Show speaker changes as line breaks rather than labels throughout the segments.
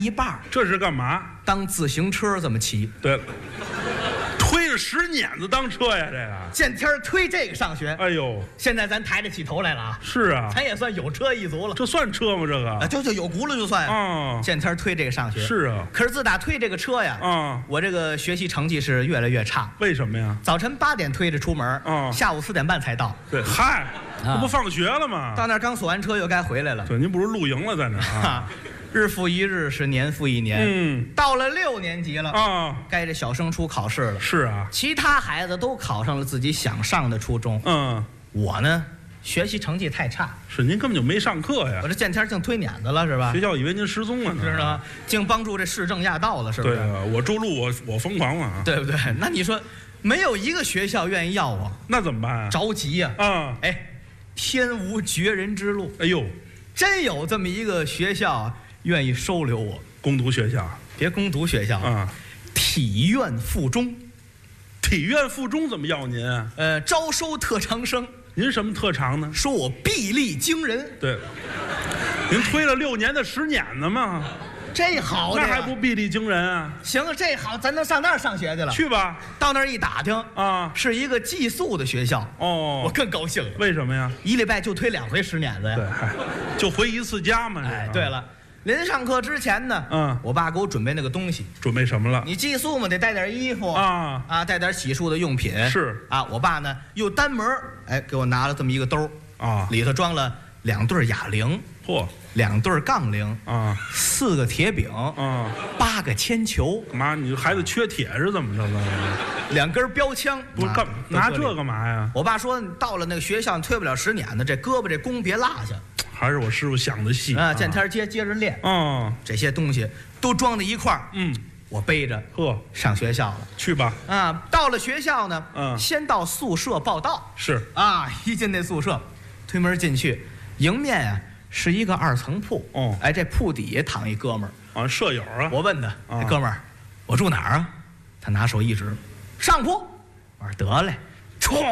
一半，
这是干嘛？
当自行车这么骑。
对了，推着石碾子当车呀，这个。
见天推这个上学。
哎呦，
现在咱抬得起头来了啊！
是啊，
咱也算有车一族了。
这算车吗？这个
啊，就有轱辘就算
啊。
见天推这个上学。
是啊。
可是自打推这个车呀，我这个学习成绩是越来越差。
为什么呀？
早晨8点推着出门，下午4点半才到。
对，嗨，这不放学了吗？
到那儿刚锁完车，又该回来了。
对，您不是露营了在那儿啊？
日复一日，是年复一年。到了6年级了啊，该这小升初考试了。
是啊，
其他孩子都考上了自己想上的初中。我呢，学习成绩太差。
是您根本就没上课呀！
我这见天净推碾子了，是吧？
学校以为您失踪了呢，
知道吗？净帮助这市政压道了，是不是？
对啊，我筑路，我疯狂了，
对不对？那你说，没有一个学校愿意要我，
那怎么办啊？
着急呀！哎，天无绝人之路。哎呦，真有这么一个学校愿意收留我。
攻读学校？
别攻读学校啊！体院附中。
体院附中怎么要您啊？
招收特长生。
您什么特长呢？
说我臂力惊人。对，
您推了6年的石碾子吗？
这好，
那还不臂力惊人啊？
行，这好，咱能上那儿上学去了。
去吧。
到那儿一打听啊，是一个寄宿的学校。我更高兴了。
为什么呀
？1礼拜就推2回石碾子呀。
对，就回1次家嘛。
哎，对了。临上课之前呢，我爸给我准备那个东西。
准备什么了？
你寄宿嘛，得带点衣服带点洗漱的用品。
是啊，
我爸呢又单门给我拿了这么一个兜里头装了2对哑铃，2对杠铃4个铁饼8个铅球。
妈，你孩子缺铁是怎么着了
？2根标枪。
不是拿这干嘛呀？
我爸说，到了那个学校，你推不了石碾子，这胳膊这弓别落下。
还是我师傅想的细
啊！见天接着练。这些东西都装在一块儿。我背着上学校了。去吧。到了学校呢，先到宿舍报到。是啊，一进那宿舍，推门进去，迎面啊是一个2层铺。哎，这铺底下躺一哥们儿
舍友啊。
我问他，哥们儿，我住哪儿啊？他拿手一指，上铺。我说得嘞，歘，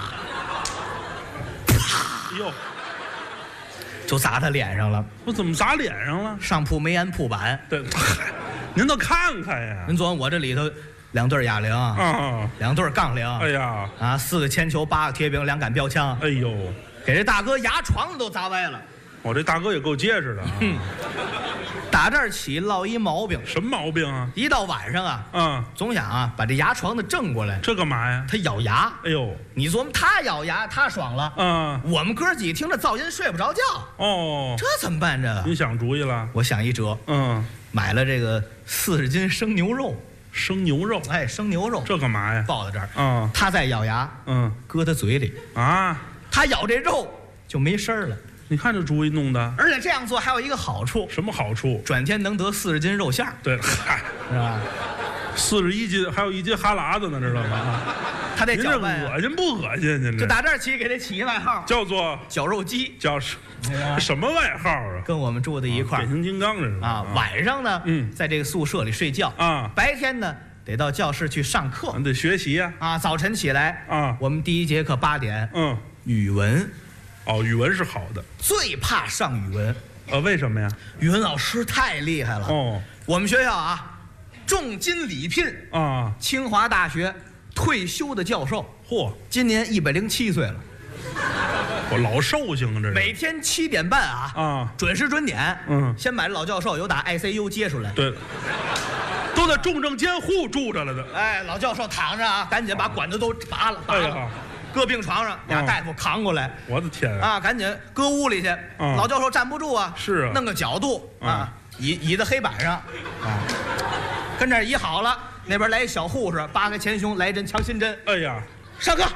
啪，哟。就砸他脸上了。
我怎么砸脸上了？
上铺没安铺板。对，
您倒看看呀！
您琢磨我这里头2对哑铃2对杠铃。哎呀，4个铅球8个铁饼2杆标枪。哎呦，给这大哥牙床子都砸歪了。
我这大哥也够结实的啊。
打这儿起落一毛病。什么毛病啊？一到晚上总想把这牙床子正过来。这干嘛呀？他咬牙。哎呦，你琢磨他咬牙，他爽了。我们哥几听着噪音睡不着觉。这怎么办？这个？你想主意了？我想一辙。买了这个40斤生牛肉。生牛肉？哎，生牛肉。这干嘛呀？抱在这儿。他再咬牙。搁他嘴里。他咬这肉就没声了。你看这主意弄的，而且这样做还有一个好处。什么好处？转天能得40斤肉馅儿。对，嗨，是吧？41斤，还有1斤哈喇子呢，知道吗？他得搅拌。恶心不恶心？您这就打这儿起，给他起一外号，叫做绞肉机。叫什么外号啊？跟我们住在一块儿，变形金刚这是啊。晚上呢，在这个宿舍里睡觉白天呢，得到教室去上课，得学习呀。早晨起来我们第1节课8点，语文。语文是好的，最怕上语文。为什么呀？语文老师太厉害了。我们学校重金礼聘清华大学退休的教授。今年107岁了。我老寿星啊，这是。每天7点半准时准点。先把老教授由打 ICU 接出来。对。都在重症监护住着了的。哎，老教授躺着赶紧把管子都拔了。哎呀。搁病床上，俩大夫扛过来。我的天赶紧搁屋里去。老教授站不住是弄个角度倚在黑板上跟这儿倚好了。那边来一小护士，扒开前胸来一针强心针。哎呀，上课。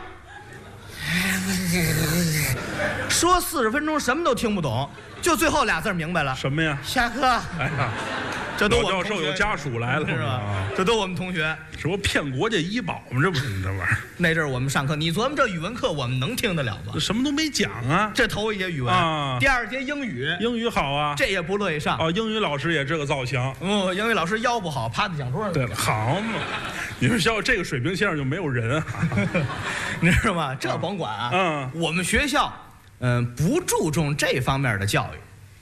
说40分钟什么都听不懂，就最后俩字明白了。什么呀？下课。哎呀。这都老教授有家属来了是吧？这都我们同学，这不骗国家医保吗？这不是这玩意儿。那阵儿我们上课，你琢磨这语文课我们能听得了吗？什么都没讲啊。这头1节语文第2节英语，英语好啊，这也不乐意上。英语老师也这个造型。英语老师腰不好，趴在讲桌上。对了，好嘛，你说像这个水平线上就没有人你知道吗？这甭管我们学校不注重这方面的教育。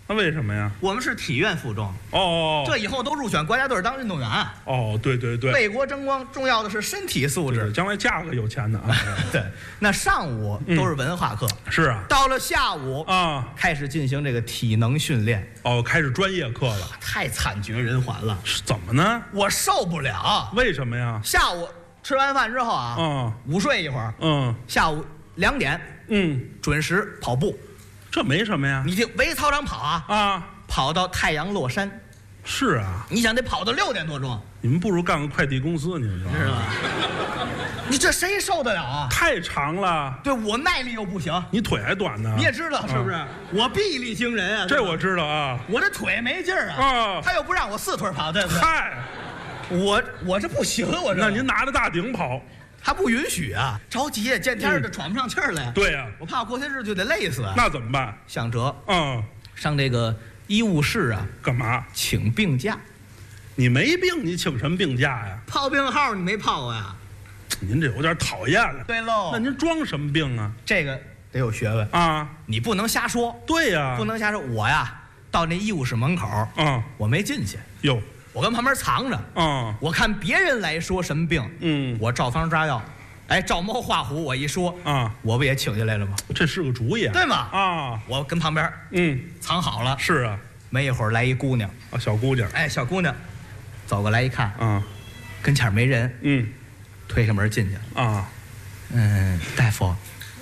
那为什么呀？
我们是体院附中。
哦，
这以后都入选国家队当运动员。
哦，对对对，
为国争光，重要的是身体素质，
将来嫁个有钱的啊。
对，那上午都是文化课。
是啊。
到了下午啊，开始进行这个体能训练。
哦，开始专业课了。
太惨绝人寰了。
怎么呢？
我受不了。
为什么呀？
下午吃完饭之后啊，午睡一会儿，下午2点，准时跑步。
这没什么呀，
你就围操场跑啊，跑到太阳落山。
是啊，
你想得跑到6点多钟。
你们不如干个快递公司，你们
是吧？你这谁受得了啊？
太长了。
对，我耐力又不行。
你腿还短呢。
你也知道是不是？我臂力惊人啊。
这我知道啊。
我这腿没劲儿啊。他又不让我4腿跑，对不对？
嗨，
我这不行，我这。
那您拿着大顶跑。
他不允许啊！着急呀，见天的喘不上气儿来。
对呀，
我怕我过些日子就得累死。
那怎么办？
想辙。上这个医务室啊。
干嘛？
请病假。
你没病，你请什么病假呀？
泡病号你没泡过呀？
您这有点讨厌了。
对喽。
那您装什么病啊？
这个得有学问啊！你不能瞎说。
对呀，
不能瞎说。我呀，到那医务室门口，我没进去。
哟。
我跟旁边藏着，我看别人来说什么病，我照方抓药，哎，照猫画虎，我一说，我不也请进来了吗？
这是个主意，
对吗？我跟旁边，藏好了。
是啊，
没一会儿来一姑娘，
小姑娘，
哎，小姑娘，走过来一看，跟前没人，推开门进去了，大夫，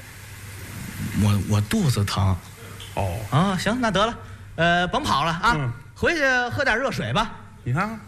我肚子疼，行，那得了，甭跑了啊，回去喝点热水吧。
你看，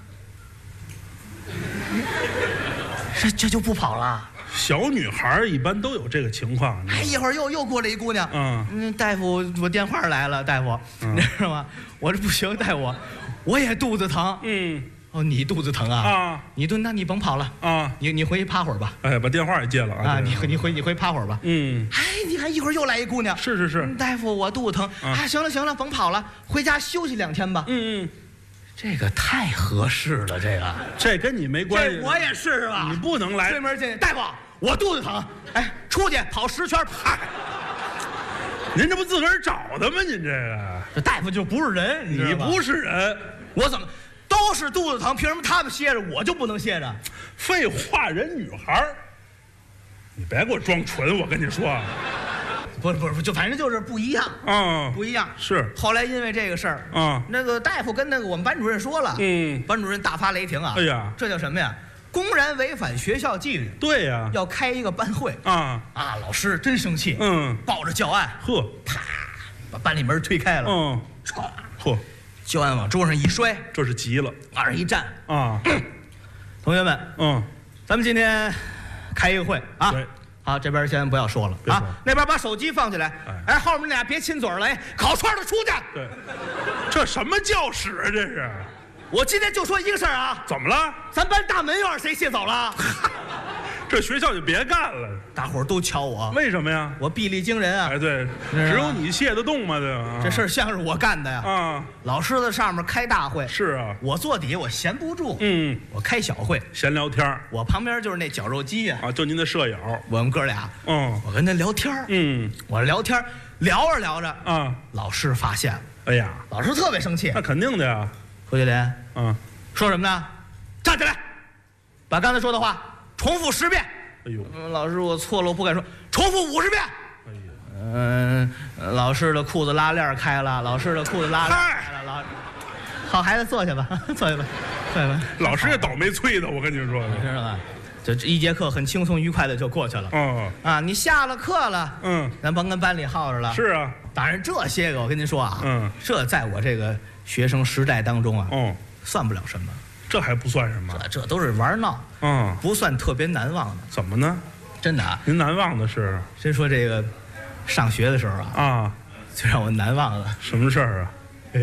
这就不跑了。
小女孩一般都有这个情况。
哎，一会儿又过来一姑娘，大夫，我电话来了，大夫，你知道吗？我这不行，大夫，我也肚子疼。你肚子疼啊？那你甭跑了啊，你回去趴会儿吧。
哎，把电话也接了啊。
你回趴会儿吧。哎，你看一会儿又来一姑娘。
是。
大夫，我肚子疼。行了，甭跑了，回家休息2天吧。这个太合适了，
这跟你没关系。
我也是吧？
你不能来。
推门进去，大夫，我肚子疼。哎，出去跑10圈。
您这不自个儿找的吗？您
这大夫就不是人，
你不是人，
我怎么都是肚子疼？凭什么他们歇着，我就不能歇着？
废话，人女孩你别给我装纯，我跟你说。
不，就反正就是不一样不一样。
是。
后来因为这个事儿那个大夫跟那个我们班主任说了，班主任大发雷霆啊！
哎呀，
这叫什么呀？公然违反学校纪律。
对呀，
要开一个班会老师真生气，抱着教案，啪，把班里门推开了，教案往桌上一摔，
这是急了，
往上一站同学们，咱们今天开一个会啊。对。好，这边先不要说了啊，那边把手机放起来。哎，后面那俩别亲嘴了，哎，烤串的出去。
对，这什么教室啊？这是。
我今天就说一个事儿啊。
怎么了？
咱班大门院谁卸走了？
这学校就别干了。
大伙儿都瞧我，
为什么呀？
我臂力惊人啊！
哎，对，只有你卸得动吗？
这事儿像是我干的呀。老师在上面开大会。
是啊。我
坐底下我闲不住。我开小会，
闲聊天。
我旁边就是那绞肉机呀。
就您的舍友。
我们哥俩。我跟他聊天。我聊天聊着聊着老师发现了。
哎呀，
老师特别生气。
那肯定的呀。
何学莲。说什么呢？站起来，把刚才说的话重复10遍。
哎呦，
老师，我错了，我不敢说。重复50遍。哎呦，老师的裤子拉链开了，老师的裤子拉链开了。好孩子，坐下吧，坐下吧。
老师也倒霉催的，我跟你说，
你知道吧？这1节课很轻松愉快的就过去了。你下了课了，咱甭跟班里耗着了。
是啊，
当然这些个我跟您说啊，这在我这个学生时代当中算不了什么。
这还不算什么，
这都是玩闹，不算特别难忘的。
怎么呢？
真的啊，
您难忘的是？
真说这个，上学的时候最让我难忘了
什么事儿啊？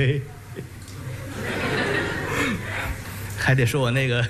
还得说我那个，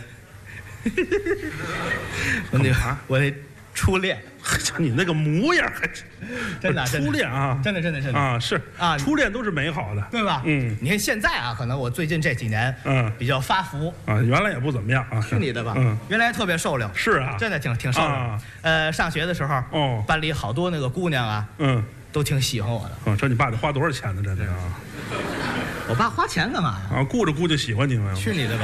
我那初恋。
你那个模样还
真的
初恋啊，
真的
是啊，初恋都是美好的，
对吧？你看现在可能我最近这几年比较发福
原来也不怎么样
去你的吧，原来特别受溜，
是啊，
真的挺受溜。上学的时候班里好多那个姑娘都挺喜欢我的。
这你爸得花多少钱呢？这
我爸花钱干嘛呀？
啊，顾着姑娘喜欢你了。
去你的吧！